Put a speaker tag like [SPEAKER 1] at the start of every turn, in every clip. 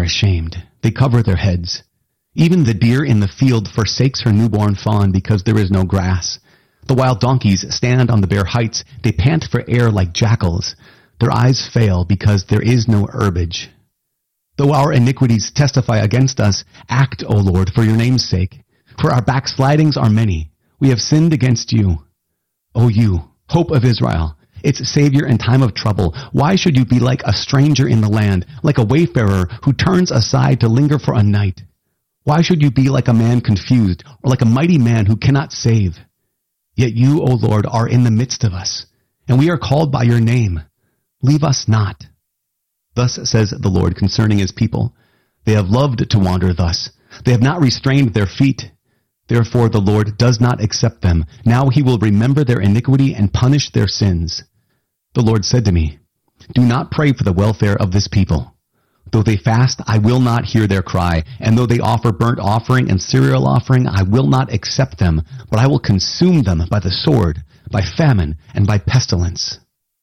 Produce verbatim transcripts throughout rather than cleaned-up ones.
[SPEAKER 1] ashamed. They cover their heads. Even the deer in the field forsakes her newborn fawn because there is no grass. The wild donkeys stand on the bare heights. They pant for air like jackals. Their eyes fail because there is no herbage. Though our iniquities testify against us, act, O Lord, for your name's sake. For our backslidings are many. We have sinned against you. O you, hope of Israel, its Savior in time of trouble, why should you be like a stranger in the land, like a wayfarer who turns aside to linger for a night? Why should you be like a man confused, or like a mighty man who cannot save? Yet you, O Lord, are in the midst of us, and we are called by your name. Leave us not. Thus says the Lord concerning his people, they have loved to wander thus. They have not restrained their feet. Therefore the Lord does not accept them. Now he will remember their iniquity and punish their sins. The Lord said to me, do not pray for the welfare of this people. Though they fast, I will not hear their cry, and though they offer burnt offering and cereal offering, I will not accept them, but I will consume them by the sword, by famine, and by pestilence.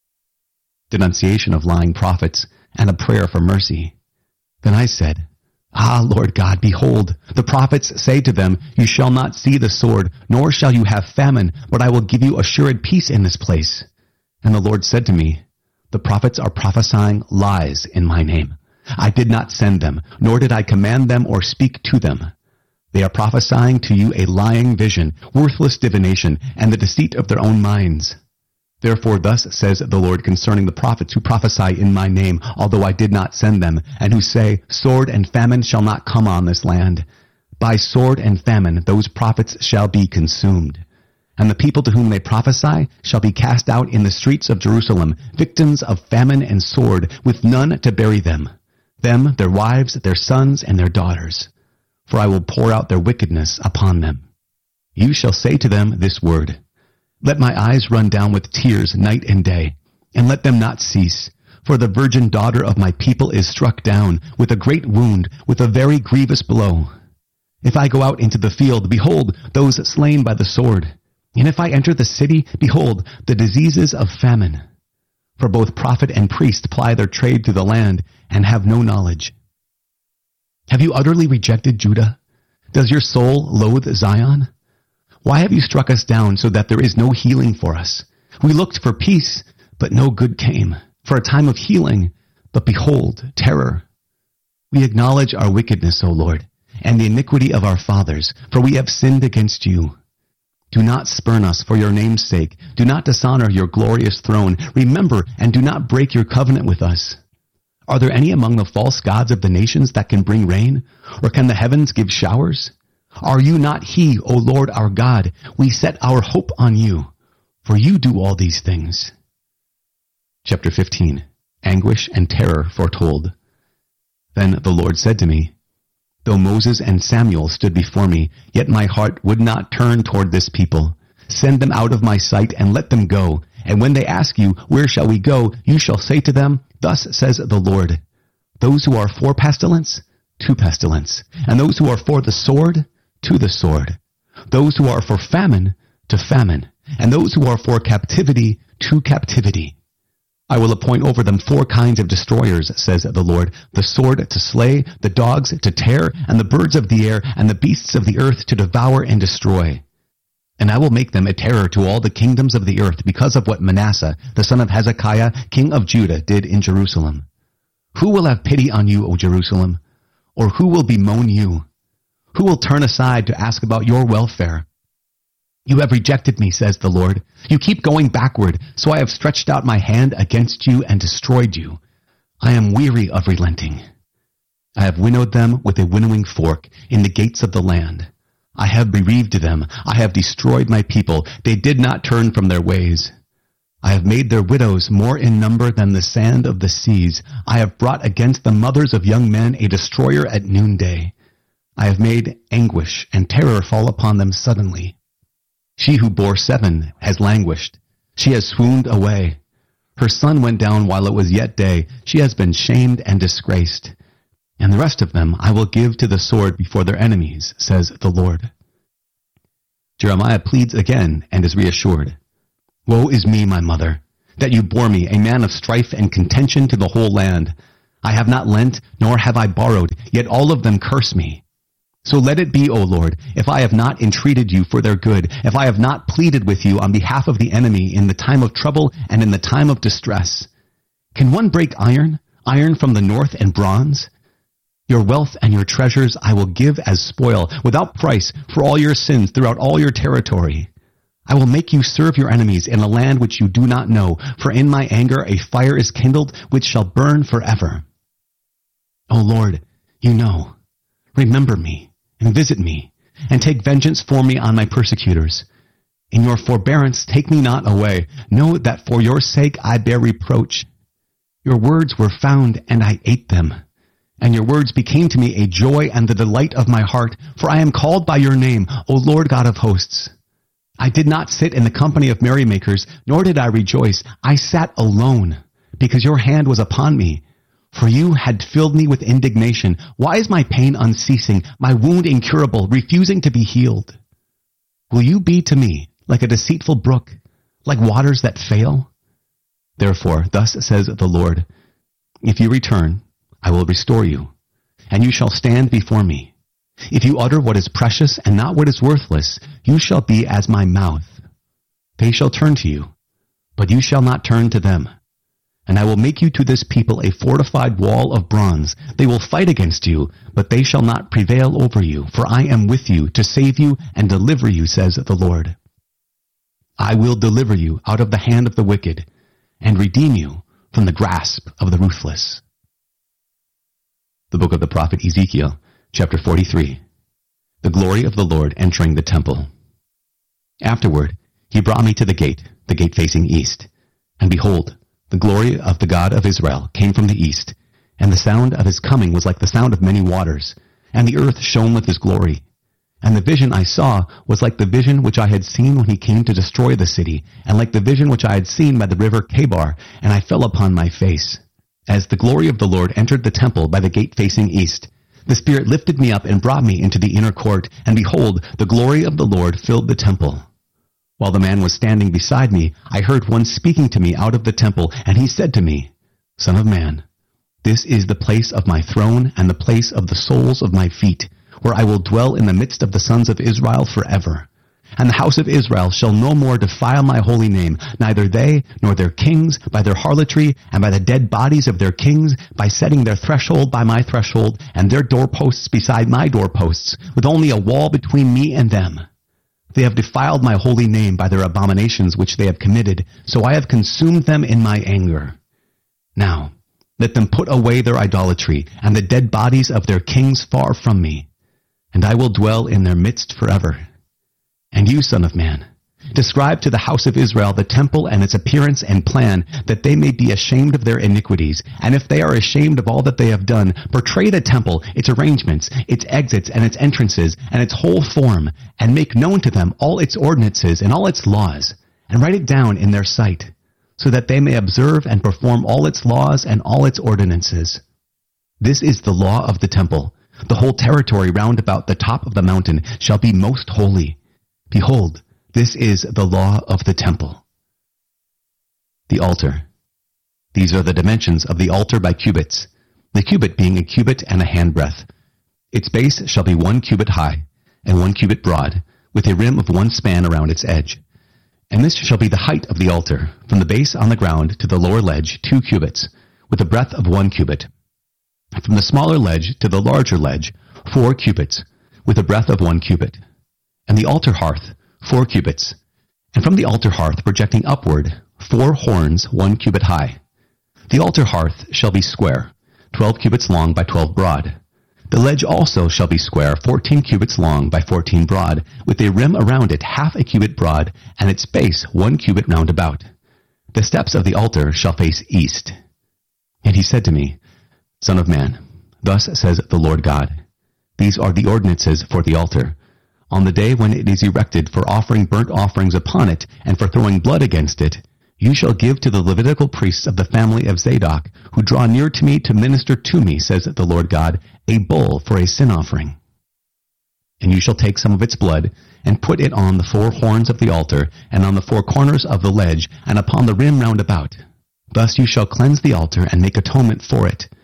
[SPEAKER 1] Denunciation of lying prophets, and a prayer for mercy. Then I said, Ah, Lord God, behold, the prophets say to them, you shall not see the sword, nor shall you have famine, but I will give you assured peace in this place. And the Lord said to me, the prophets are prophesying lies in my name. I did not send them, nor did I command them or speak to them. They are prophesying to you a lying vision, worthless divination, and the deceit of their own minds. Therefore thus says the Lord concerning the prophets who prophesy in my name, although I did not send them, and who say, sword and famine shall not come on this land. By sword and famine those prophets shall be consumed. And the people to whom they prophesy shall be cast out in the streets of Jerusalem, victims of famine and sword, with none to bury them. Them, their wives, their sons, and their daughters. For I will pour out their wickedness upon them. You shall say to them this word, let my eyes run down with tears night and day, and let them not cease. For the virgin daughter of my people is struck down with a great wound, with a very grievous blow. If I go out into the field, behold, those slain by the sword. And if I enter the city, behold, the diseases of famine. For both prophet and priest ply their trade through the land, and have no knowledge. Have you utterly rejected Judah? Does your soul loathe Zion? Why have you struck us down so that there is no healing for us? We looked for peace, but no good came, for a time of healing, but behold, terror. We acknowledge our wickedness, O Lord, and the iniquity of our fathers, for we have sinned against you. Do not spurn us for your name's sake. Do not dishonor your glorious throne. Remember and do not break your covenant with us. Are there any among the false gods of the nations that can bring rain? Or can the heavens give showers? Are you not he, O Lord our God? We set our hope on you, for you do all these things. Chapter fifteen. Anguish and terror foretold. Then the Lord said to me, though Moses and Samuel stood before me, yet my heart would not turn toward this people. Send them out of my sight and let them go. And when they ask you, where shall we go? You shall say to them, thus says the Lord, those who are for pestilence, to pestilence. And those who are for the sword, to the sword. Those who are for famine, to famine. And those who are for captivity, to captivity. I will appoint over them four kinds of destroyers, says the Lord, the sword to slay, the dogs to tear, and the birds of the air, and the beasts of the earth to devour and destroy. And I will make them a terror to all the kingdoms of the earth because of what Manasseh, the son of Hezekiah, king of Judah, did in Jerusalem. Who will have pity on you, O Jerusalem? Or who will bemoan you? Who will turn aside to ask about your welfare? You have rejected me, says the Lord. You keep going backward, so I have stretched out my hand against you and destroyed you. I am weary of relenting. I have winnowed them with a winnowing fork in the gates of the land. I have bereaved them. I have destroyed my people. They did not turn from their ways. I have made their widows more in number than the sand of the seas. I have brought against the mothers of young men a destroyer at noonday. I have made anguish and terror fall upon them suddenly. She who bore seven has languished. She has swooned away. Her son went down while it was yet day. She has been shamed and disgraced. And the rest of them I will give to the sword before their enemies, says the Lord. Jeremiah pleads again and is reassured. Woe is me, my mother, that you bore me, a man of strife and contention to the whole land. I have not lent, nor have I borrowed, yet all of them curse me. So let it be, O Lord, if I have not entreated you for their good, if I have not pleaded with you on behalf of the enemy in the time of trouble and in the time of distress. Can one break iron, iron from the north and bronze? Your wealth and your treasures I will give as spoil, without price, for all your sins throughout all your territory. I will make you serve your enemies in a land which you do not know, for in my anger a fire is kindled which shall burn forever. O Lord, you know, remember me, and visit me, and take vengeance for me on my persecutors. In your forbearance take me not away. Know that for your sake I bear reproach. Your words were found, and I ate them. And your words became to me a joy and the delight of my heart, for I am called by your name, O Lord God of hosts. I did not sit in the company of merrymakers, nor did I rejoice. I sat alone, because your hand was upon me. For you had filled me with indignation. Why is my pain unceasing, my wound incurable, refusing to be healed? Will you be to me like a deceitful brook, like waters that fail? Therefore, thus says the Lord, if you return, I will restore you, and you shall stand before me. If you utter what is precious and not what is worthless, you shall be as my mouth. They shall turn to you, but you shall not turn to them. And I will make you to this people a fortified wall of bronze. They will fight against you, but they shall not prevail over you, for I am with you to save you and deliver you, says the Lord. I will deliver you out of the hand of the wicked, and redeem you from the grasp of the ruthless. The book of the prophet Ezekiel, chapter forty-three. The glory of the Lord entering the temple. Afterward, he brought me to the gate, the gate facing east. And behold, the glory of the God of Israel came from the east, and the sound of his coming was like the sound of many waters, and the earth shone with his glory. And the vision I saw was like the vision which I had seen when he came to destroy the city, and like the vision which I had seen by the river Chebar, and I fell upon my face. As the glory of the Lord entered the temple by the gate facing east, the Spirit lifted me up and brought me into the inner court, and behold, the glory of the Lord filled the temple. While the man was standing beside me, I heard one speaking to me out of the temple, and he said to me, Son of man, this is the place of my throne and the place of the soles of my feet, where I will dwell in the midst of the sons of Israel forever. And the house of Israel shall no more defile my holy name, neither they nor their kings, by their harlotry and by the dead bodies of their kings, by setting their threshold by my threshold, and their doorposts beside my doorposts, with only a wall between me and them. They have defiled my holy name by their abominations which they have committed, so I have consumed them in my anger. Now, let them put away their idolatry, and the dead bodies of their kings far from me, and I will dwell in their midst forever. And you, son of man, describe to the house of Israel the temple and its appearance and plan, that they may be ashamed of their iniquities. And if they are ashamed of all that they have done, portray the temple, its arrangements, its exits and its entrances, and its whole form, and make known to them all its ordinances and all its laws, and write it down in their sight, so that they may observe and perform all its laws and all its ordinances. This is the law of the temple. The whole territory round about the top of the mountain shall be most holy. Behold, this is the law of the temple. The altar. These are the dimensions of the altar by cubits, the cubit being a cubit and a handbreadth. Its base shall be one cubit high, and one cubit broad, with a rim of one span around its edge. And this shall be the height of the altar, from the base on the ground to the lower ledge, two cubits, with a breadth of one cubit. From the smaller ledge to the larger ledge, four cubits, with a breadth of one cubit. And the altar hearth, four cubits, and from the altar hearth projecting upward, four horns one cubit high. The altar hearth shall be square, twelve cubits long by twelve broad. The ledge also shall be square, fourteen cubits long by fourteen broad, with a rim around it half a cubit broad, and its base one cubit round about. The steps of the altar shall face east. And he said to me, Son of man, thus says the Lord God, these are the ordinances for the altar. On the day when it is erected for offering burnt offerings upon it, and for throwing blood against it, you shall give to the Levitical priests of the family of Zadok, who draw near to me to minister to me, says the Lord God, a bull for a sin offering. And you shall take some of its blood, and put it on the four horns of the altar, and on the four corners of the ledge, and upon the rim round about. Thus you shall cleanse the altar, and make atonement for it.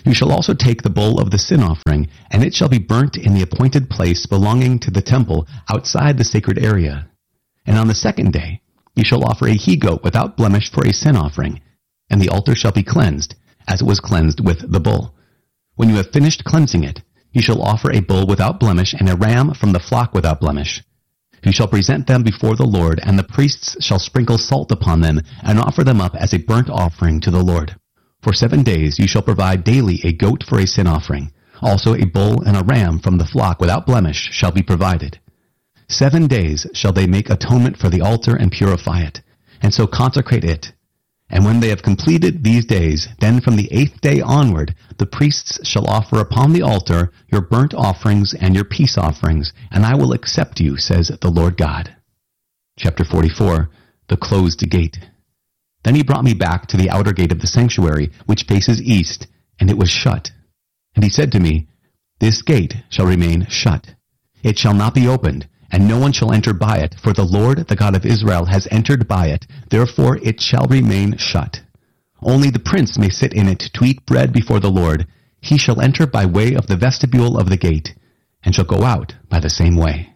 [SPEAKER 1] You shall also take the bull of the sin offering, and it shall be burnt in the appointed place belonging to the temple outside the sacred area. And on the second day you shall offer a he-goat without blemish for a sin offering, and the altar shall be cleansed, as it was cleansed with the bull. When you have finished cleansing it, you shall offer a bull without blemish and a ram from the flock without blemish. You shall present them before the Lord, and the priests shall sprinkle salt upon them and offer them up as a burnt offering to the Lord. For seven days you shall provide daily a goat for a sin offering. Also a bull and a ram from the flock without blemish shall be provided. Seven days shall they make atonement for the altar and purify it, and so consecrate it. And when they have completed these days, then from the eighth day onward, the priests shall offer upon the altar your burnt offerings and your peace offerings, and I will accept you, says the Lord God. Chapter forty-four. The Closed Gate. Then he brought me back to the outer gate of the sanctuary, which faces east, and it was shut. And he said to me, This gate shall remain shut. It shall not be opened, and no one shall enter by it, for the Lord, the God of Israel, has entered by it. Therefore it shall remain shut. Only the prince may sit in it to eat bread before the Lord. He shall enter by way of the vestibule of the gate, and shall go out by the same way.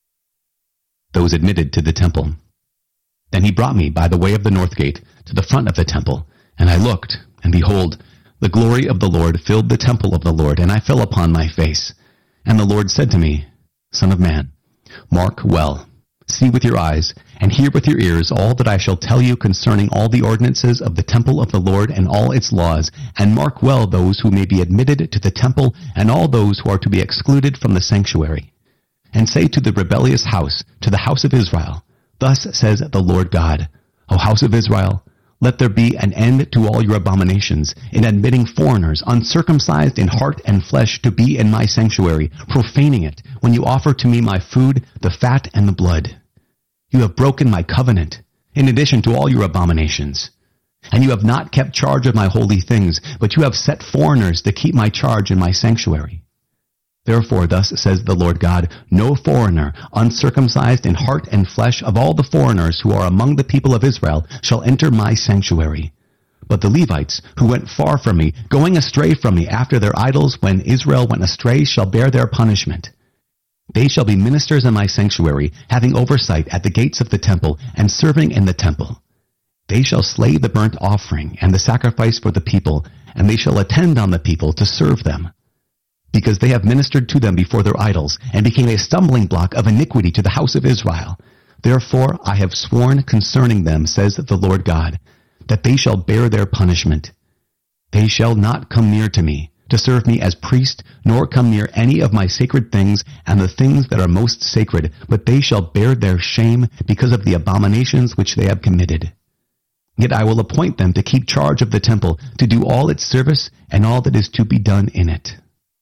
[SPEAKER 1] Those admitted to the temple. Then he brought me by the way of the north gate to the front of the temple, and I looked, and behold, the glory of the Lord filled the temple of the Lord, and I fell upon my face. And the Lord said to me, Son of man, mark well, see with your eyes, and hear with your ears all that I shall tell you concerning all the ordinances of the temple of the Lord and all its laws, and mark well those who may be admitted to the temple, and all those who are to be excluded from the sanctuary. And say to the rebellious house, to the house of Israel, Thus says the Lord God, O house of Israel, let there be an end to all your abominations, in admitting foreigners, uncircumcised in heart and flesh, to be in my sanctuary, profaning it, when you offer to me my food, the fat and the blood. You have broken my covenant, in addition to all your abominations. And you have not kept charge of my holy things, but you have set foreigners to keep my charge in my sanctuary. Therefore, thus says the Lord God, no foreigner, uncircumcised in heart and flesh, of all the foreigners who are among the people of Israel, shall enter my sanctuary. But the Levites, who went far from me, going astray from me after their idols, when Israel went astray, shall bear their punishment. They shall be ministers in my sanctuary, having oversight at the gates of the temple, and serving in the temple. They shall slay the burnt offering and the sacrifice for the people, and they shall attend on the people to serve them. Because they have ministered to them before their idols, and became a stumbling block of iniquity to the house of Israel. Therefore I have sworn concerning them, says the Lord God, that they shall bear their punishment. They shall not come near to me, to serve me as priest, nor come near any of my sacred things, and the things that are most sacred, but they shall bear their shame because of the abominations which they have committed. Yet I will appoint them to keep charge of the temple, to do all its service, and all that is to be done in it.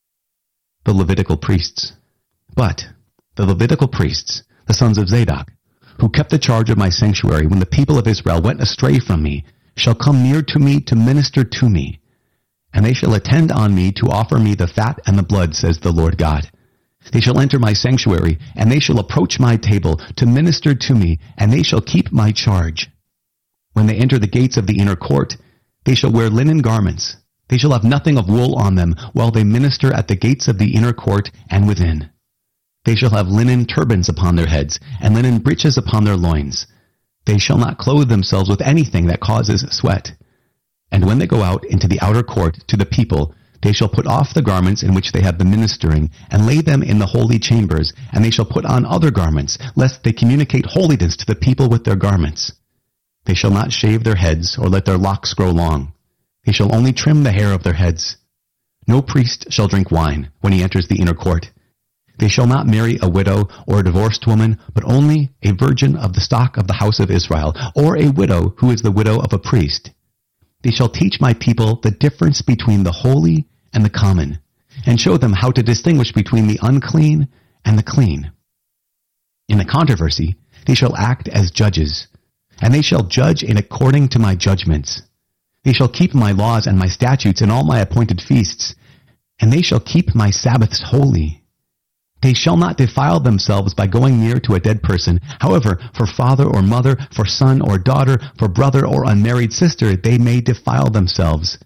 [SPEAKER 1] The Levitical priests. But the Levitical priests, the sons of Zadok, who kept the charge of my sanctuary when the people of Israel went astray from me, shall come near to me to minister to me. And they shall attend on me to offer me the fat and the blood, says the Lord God. They shall enter my sanctuary, and they shall approach my table to minister to me, and they shall keep my charge. When they enter the gates of the inner court, they shall wear linen garments. They shall have nothing of wool on them, while they minister at the gates of the inner court and within. They shall have linen turbans upon their heads, and linen breeches upon their loins. They shall not clothe themselves with anything that causes sweat. And when they go out into the outer court to the people, they shall put off the garments in which they have been ministering, and lay them in the holy chambers, and they shall put on other garments, lest they communicate holiness to the people with their garments. They shall not shave their heads, or let their locks grow long. They shall only trim the hair of their heads. No priest shall drink wine when he enters the inner court. They shall not marry a widow or a divorced woman, but only a virgin of the stock of the house of Israel, or a widow who is the widow of a priest. They shall teach my people the difference between the holy and the common, and show them how to distinguish between the unclean and the clean. In the controversy, they shall act as judges, and they shall judge in according to my judgments. They shall keep my laws and my statutes in all my appointed feasts, and they shall keep my Sabbaths holy. They shall not defile themselves by going near to a dead person. However, for father or mother, for son or daughter, for brother or unmarried sister, they may defile themselves.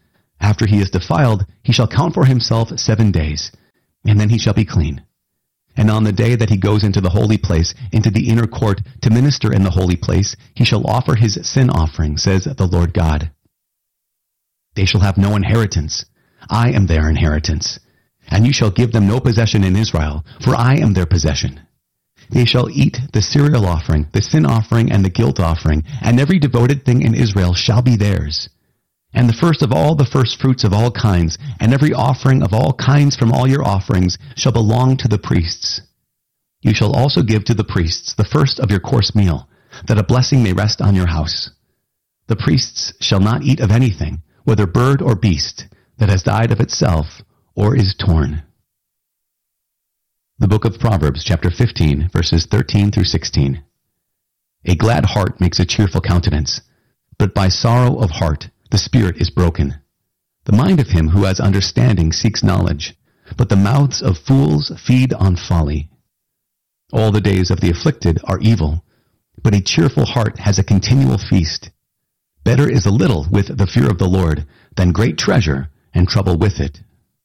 [SPEAKER 1] After he is defiled, he shall count for himself seven days, and then he shall be clean. And on the day that he goes into the holy place, into the inner court, to minister in the holy place, he shall offer his sin offering, says the Lord God. They shall have no inheritance. I am their inheritance. And you shall give them no possession in Israel, for I am their possession. They shall eat the cereal offering, the sin offering, and the guilt offering, and every devoted thing in Israel shall be theirs. And the first of all the first fruits of all kinds, and every offering of all kinds from all your offerings shall belong to the priests. You shall also give to the priests the first of your course meal, that a blessing may rest on your house. The priests shall not eat of anything, whether bird or beast, that has died of itself or is torn. The book of Proverbs, chapter fifteen, verses thirteen through sixteen. A glad heart makes a cheerful countenance, but by sorrow of heart the spirit is broken. The mind of him who has understanding seeks knowledge, but the mouths of fools feed on folly. All the days of the afflicted are evil, but a cheerful heart has a continual feast. Better is a little with the fear of the Lord than great treasure and trouble with it.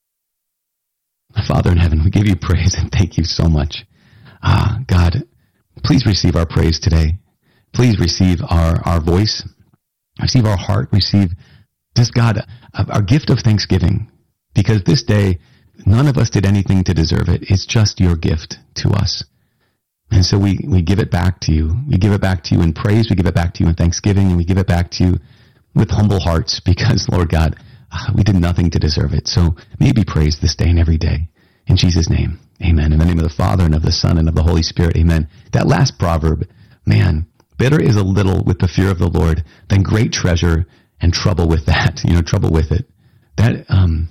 [SPEAKER 1] Father in heaven, we give you praise and thank you so much. Ah, God, please receive our praise today. Please receive our, our voice, receive our heart, receive just, God, our gift of thanksgiving. Because this day, none of us did anything to deserve it. It's just your gift to us. And so we, we give it back to you. We give it back to you in praise. We give it back to you in thanksgiving. And we give it back to you with humble hearts because, Lord God, we did nothing to deserve it. So may you be praised this day and every day. In Jesus' name, amen. In the name of the Father and of the Son and of the Holy Spirit, amen. That last proverb, man, better is a little with the fear of the Lord than great treasure and trouble with that, you know, trouble with it. That, um,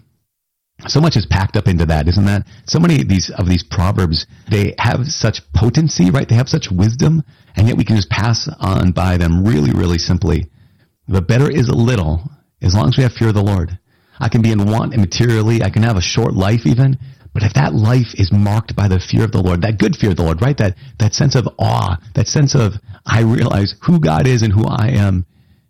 [SPEAKER 1] so much is packed up into that, isn't that? So many of these, of these proverbs, they have such potency, right? They have such wisdom, and yet we can just pass on by them really, really simply. But better is a little, as long as we have fear of the Lord. I can be in want materially, I can have a short life even, but if that life is marked by the fear of the Lord, that good fear of the Lord, right? That, that sense of awe, that sense of, I realize who God is and who I am,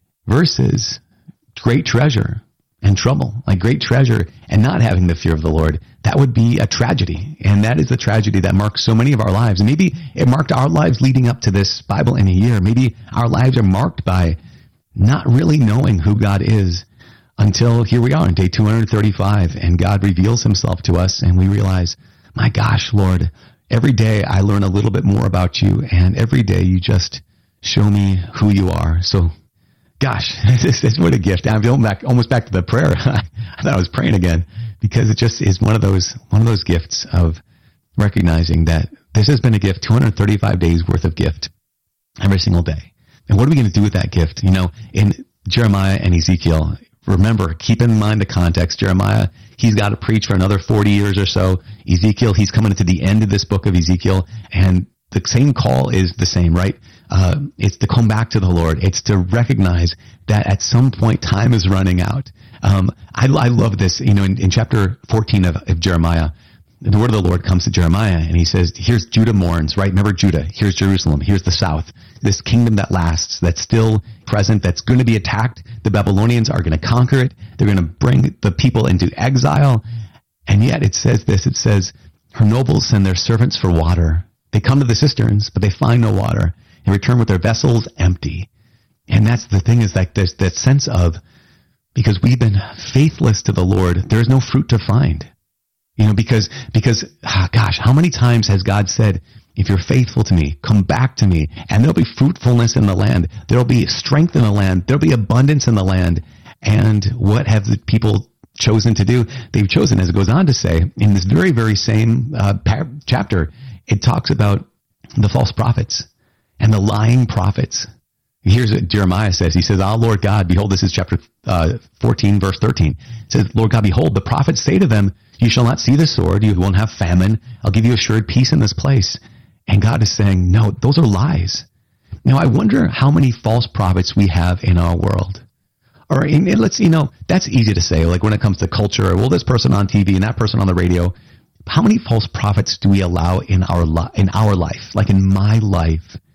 [SPEAKER 1] versus great treasure and trouble, like great treasure and not having the fear of the Lord, that would be a tragedy. And that is the tragedy that marks so many of our lives. And maybe it marked our lives leading up to this Bible in a year. Maybe our lives are marked by not really knowing who God is until here we are in day two hundred thirty-five, and God reveals himself to us, and we realize, my gosh, Lord, every day I learn a little bit more about you, and every day you just show me who you are. So, gosh, this is what a gift. I'm going back, almost back to the prayer. I thought I was praying again, because it just is one of those, one of those gifts of recognizing that this has been a gift, two hundred thirty-five days worth of gift every single day. And what are we going to do with that gift? You know, in Jeremiah and Ezekiel, remember, keep in mind the context. Jeremiah, he's got to preach for another forty years or so. Ezekiel, he's coming to the end of this book of Ezekiel, and the same call is the same, right? Uh, it's to come back to the Lord. It's to recognize that at some point time is running out. Um, I, I love this, you know, in, in chapter fourteen of, of Jeremiah, the word of the Lord comes to Jeremiah, and he says, here's Judah mourns, right? Remember Judah. Here's Jerusalem. Here's the south. This kingdom that lasts, that's still present, that's going to be attacked. The Babylonians are going to conquer it. They're going to bring the people into exile. And yet it says this, it says, her nobles send their servants for water. They come to the cisterns, but they find no water, and return with their vessels empty. And that's the thing, is like there's that sense of, because we've been faithless to the Lord, there's no fruit to find. You know, because, because, ah, gosh, how many times has God said, if you're faithful to me, come back to me, and there'll be fruitfulness in the land. There'll be strength in the land. There'll be abundance in the land. And what have the people chosen to do? They've chosen, as it goes on to say, in this very, very same uh, par- chapter, it talks about the false prophets and the lying prophets. Here's what Jeremiah says. He says, Ah, Lord God, behold, this is chapter uh, fourteen, verse thirteen. It says, Lord God, behold, the prophets say to them, you shall not see the sword, you won't have famine, I'll give you assured peace in this place. And God is saying, no, those are lies. Now, I wonder how many false prophets we have in our world. Or in, let's, you know, that's easy to say, like when it comes to culture, well, this person on T V and that person on the radio. How many false prophets do we allow in our li- in our life, like in my life?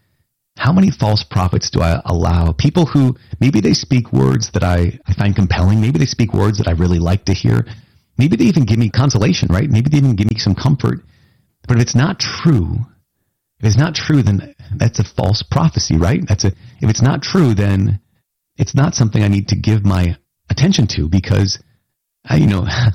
[SPEAKER 1] How many false prophets do I allow? People who maybe they speak words that I, I find compelling. Maybe they speak words that I really like to hear. Maybe they even give me consolation, right? Maybe they even give me some comfort. But if it's not true, if it's not true, then that's a false prophecy, right? That's a, if it's not true, then it's not something I need to give my attention to, because, I, you know, I,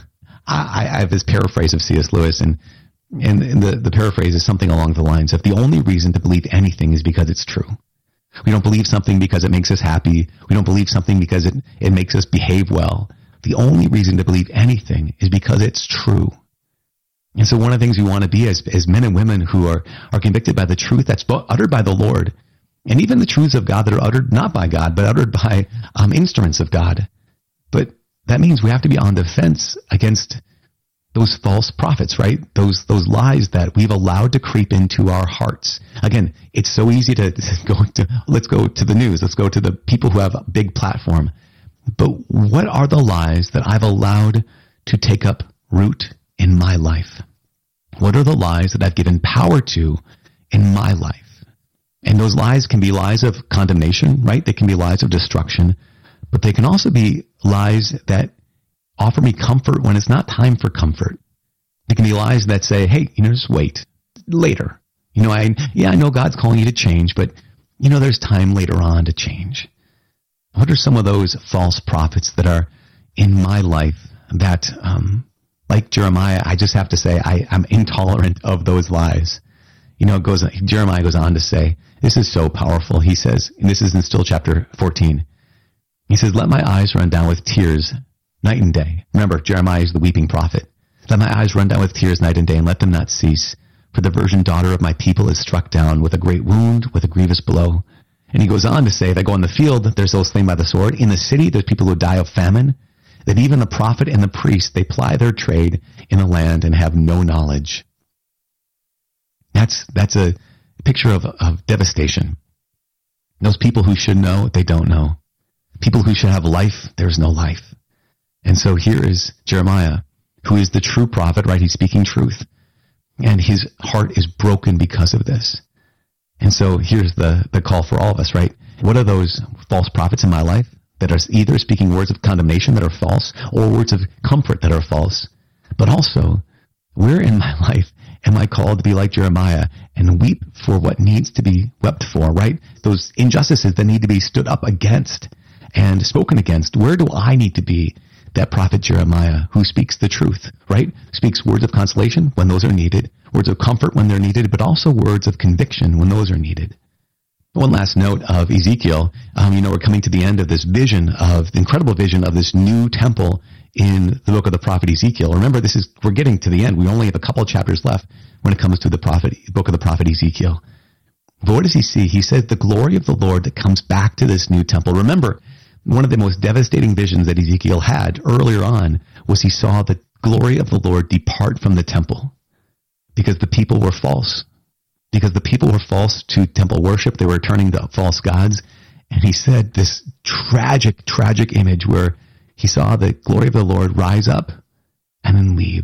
[SPEAKER 1] I have this paraphrase of C S Lewis, and, and, and the, the paraphrase is something along the lines of, the only reason to believe anything is because it's true. We don't believe something because it makes us happy. We don't believe something because it, it makes us behave well. The only reason to believe anything is because it's true. And so one of the things we want to be as, as men and women who are, are convicted by the truth that's uttered by the Lord, and even the truths of God that are uttered not by God, but uttered by um, instruments of God. But that means we have to be on defense against those false prophets, right? Those those lies that we've allowed to creep into our hearts. Again, it's so easy to go to, let's go to the news. Let's go to the people who have a big platform. But what are the lies that I've allowed to take up root in my life? What are the lies that I've given power to in my life? And those lies can be lies of condemnation, right? They can be lies of destruction, but they can also be lies that offer me comfort when it's not time for comfort. They can be lies that say, hey, you know, just wait later. You know, I, yeah, I know God's calling you to change, but you know, there's time later on to change. What are some of those false prophets that are in my life that, um, like Jeremiah, I just have to say, I, I'm intolerant of those lies. You know, it goes, Jeremiah goes on to say, this is so powerful. He says, and this is in still chapter fourteen. He says, let my eyes run down with tears night and day. Remember, Jeremiah is the weeping prophet. Let my eyes run down with tears night and day, and let them not cease. For the virgin daughter of my people is struck down with a great wound, with a grievous blow. And he goes on to say, if I go in the field, there's those slain by the sword. In the city, there's people who die of famine. That even the prophet and the priest, they ply their trade in the land and have no knowledge. That's that's a picture of, of devastation. Those people who should know, they don't know. People who should have life, there's no life. And so here is Jeremiah, who is the true prophet, right? He's speaking truth. And his heart is broken because of this. And so here's the, the call for all of us, right? What are those false prophets in my life that are either speaking words of condemnation that are false or words of comfort that are false? But also, where in my life am I called to be like Jeremiah and weep for what needs to be wept for, right? Those injustices that need to be stood up against and spoken against. Where do I need to be that prophet Jeremiah who speaks the truth, right? Speaks words of consolation when those are needed, words of comfort when they're needed, but also words of conviction when those are needed. One last note of Ezekiel. Um, you know, we're coming to the end of this vision of the incredible vision of this new temple in the book of the prophet Ezekiel. Remember, this is, we're getting to the end. We only have a couple of chapters left when it comes to the prophet, book of the prophet Ezekiel. But what does he see? He says the glory of the Lord that comes back to this new temple. Remember, one of the most devastating visions that Ezekiel had earlier on was he saw the glory of the Lord depart from the temple because the people were false. Because the people were false to temple worship. They were turning to false gods. And he said this tragic, tragic image where he saw the glory of the Lord rise up and then leave.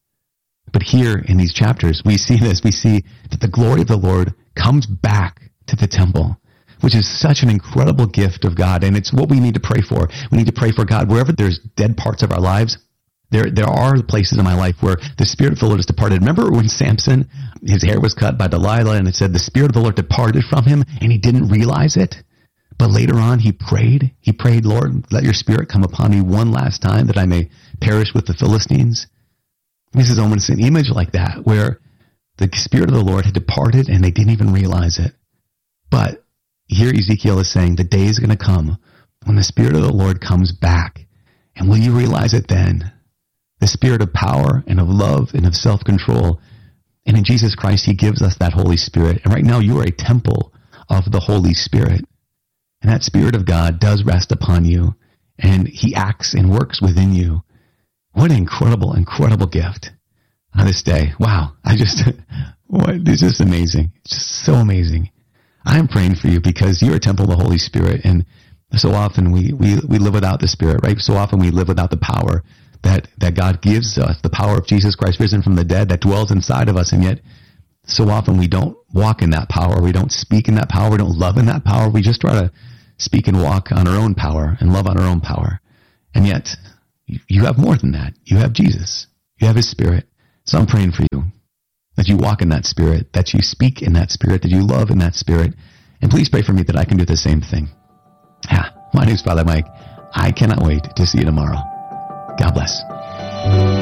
[SPEAKER 1] But here in these chapters, we see this. We see that the glory of the Lord comes back to the temple, which is such an incredible gift of God. And it's what we need to pray for. We need to pray for God. Wherever there's dead parts of our lives, There there are places in my life where the Spirit of the Lord has departed. Remember when Samson, his hair was cut by Delilah, and it said the Spirit of the Lord departed from him, and he didn't realize it? But later on, he prayed. He prayed, Lord, let your Spirit come upon me one last time that I may perish with the Philistines. This is almost an image like that, where the Spirit of the Lord had departed, and they didn't even realize it. But here Ezekiel is saying the day is going to come when the Spirit of the Lord comes back. And will you realize it then? The Spirit of power and of love and of self-control. And in Jesus Christ, he gives us that Holy Spirit. And right now, you are a temple of the Holy Spirit. And that Spirit of God does rest upon you. And he acts and works within you. What an incredible, incredible gift on this day. Wow. I just, what, it's just amazing. It's just so amazing. I'm praying for you because you're a temple of the Holy Spirit. And so often we, we, we live without the Spirit, right? So often we live without the power that, that God gives us, the power of Jesus Christ risen from the dead that dwells inside of us. And yet so often we don't walk in that power. We don't speak in that power. We don't love in that power. We just try to speak and walk on our own power and love on our own power. And yet, you have more than that. You have Jesus. You have his Spirit. So I'm praying for you that you walk in that Spirit, that you speak in that Spirit, that you love in that Spirit. And please pray for me that I can do the same thing. Yeah, my name is Father Mike. I cannot wait to see you tomorrow. God bless.